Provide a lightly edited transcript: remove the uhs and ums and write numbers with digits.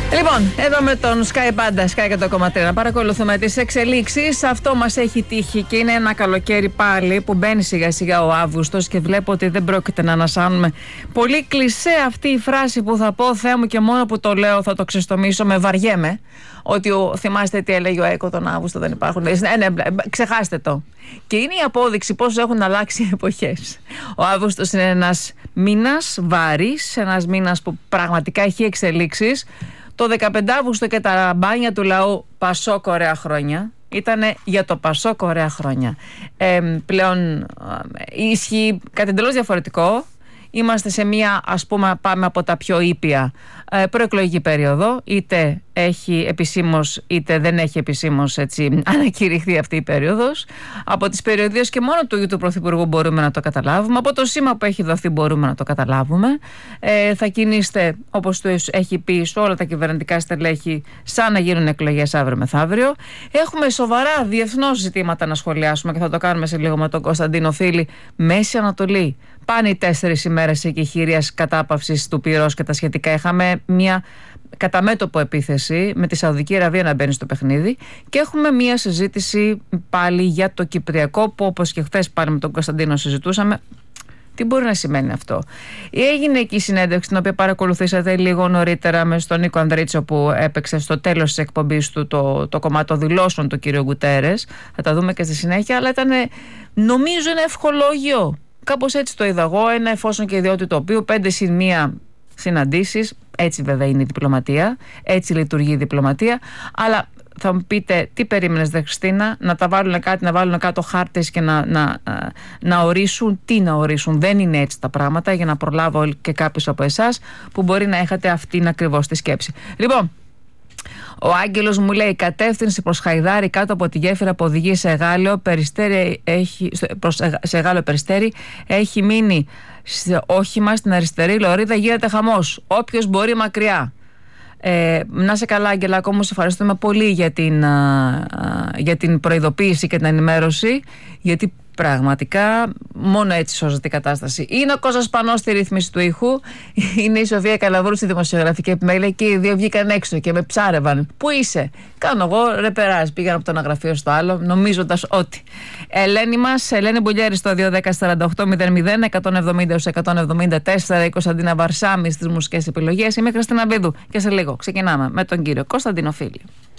Λοιπόν, εδώ με τον Sky Banda, Sky 100,3 να παρακολουθούμε τις εξελίξεις. Αυτό μας έχει τύχει και είναι ένα καλοκαίρι πάλι που μπαίνει σιγά σιγά ο Αύγουστος και βλέπω ότι δεν πρόκειται να ανασάνουμε. Πολύ κλισέ αυτή η φράση που θα πω, Θεέ μου, και μόνο που το λέω θα το ξεστομίσω, με βαριέμαι. Ότι θυμάστε τι έλεγε ο Έκο τον Αύγουστο, δεν υπάρχουν. Ναι, ξεχάστε το. Και είναι η απόδειξη πώς έχουν αλλάξει οι εποχές. Ο Αύγουστος είναι ένας μήνας βαρύς, ένας μήνας που πραγματικά έχει εξελίξεις. Το 15 Αύγουστο και τα μπάνια του λαού, Πασόκ ωραία χρόνια. Ήτανε για το Πασόκ ωραία χρόνια. Πλέον ισχύει κάτι εντελώς διαφορετικό. Είμαστε σε μία, ας πούμε, πάμε από τα πιο ήπια προεκλογική περίοδο. Είτε έχει επισήμως είτε δεν έχει επισήμως ανακηρυχθεί αυτή η περίοδος. Από τις περιοδίες και μόνο του ίδιου του Πρωθυπουργού μπορούμε να το καταλάβουμε. Από το σήμα που έχει δοθεί μπορούμε να το καταλάβουμε. Θα κινείστε, όπως του έχει πει, σε όλα τα κυβερνητικά στελέχη, σαν να γίνουν εκλογές αύριο μεθαύριο. Έχουμε σοβαρά διεθνώς ζητήματα να σχολιάσουμε και θα το κάνουμε σε λίγο με τον Κωνσταντίνο Φίλη. Μέση Ανατολή. Πάνε οι 4 ημέρες εκεχηρίας κατάπαυσης του πυρός και τα σχετικά. Είχαμε μια κατά μέτωπο επίθεση με τη Σαουδική Αραβία να μπαίνει στο παιχνίδι και έχουμε μια συζήτηση πάλι για το Κυπριακό που, όπως και χθες πάλι με τον Κωνσταντίνο συζητούσαμε, τι μπορεί να σημαίνει αυτό. Έγινε εκεί η συνέντευξη, την οποία παρακολουθήσατε λίγο νωρίτερα με στον Νίκο Ανδρίτσο, που έπαιξε στο τέλος της εκπομπής του το κομμάτι των δηλώσεων του κ. Γκουτέρες. Θα τα δούμε και στη συνέχεια, αλλά ήταν, νομίζω, ένα ευχολόγιο. Κάπως έτσι το είδα εγώ, ένα εφόσον και ιδιότητα το οποίο 5+1 συναντήσεις, έτσι βέβαια είναι η διπλωματία, έτσι λειτουργεί η διπλωματία, αλλά θα μου πείτε τι περίμενες, δε Χριστίνα, να τα βάλουν κάτι, να βάλουν κάτω χάρτες και να ορίσουν, τι να ορίσουν. Δεν είναι έτσι τα πράγματα, για να προλάβω και κάποιους από εσάς που μπορεί να έχετε αυτήν ακριβώς τη σκέψη. Λοιπόν, ο Άγγελος μου λέει: κατεύθυνση προς Χαϊδάρι κάτω από τη γέφυρα που οδηγεί σε Γάλλιο Περιστέρι, έχει μείνει όχημα στην αριστερή λωρίδα, γίνεται χαμός. Όποιος μπορεί μακριά. Να σε καλά, Αγγελάκο μου, σε ευχαριστούμε πολύ για την προειδοποίηση και την ενημέρωση, γιατί πραγματικά μόνο έτσι σώζεται η κατάσταση. Είναι ο Κώστας Πανός στη ρύθμιση του ήχου, είναι η Σοφία Καλαβρού στη δημοσιογραφική επιμέλεια και οι δύο βγήκαν έξω και με ψάρευαν. Πού είσαι? Κάνω εγώ ρεπεράζ. Πήγαν από το ένα γραφείο στο άλλο, νομίζοντας ότι. Ελένη Μπουλιέρη στο 210-4800 170-174, η Κωνσταντίνα Βαρσάμι στις μουσικές επιλογές. Είμαι Χριστίνα Βίδου και σε λίγο ξεκινάμε με τον κύριο Κωνσταντίνο Φίλη.